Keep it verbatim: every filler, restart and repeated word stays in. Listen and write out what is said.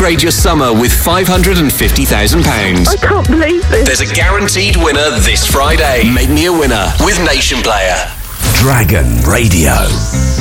upgrade your summer with five hundred fifty thousand pounds. I can't believe this. There's a guaranteed winner this Friday. Make me a winner with Nation Player. Dragon Radio.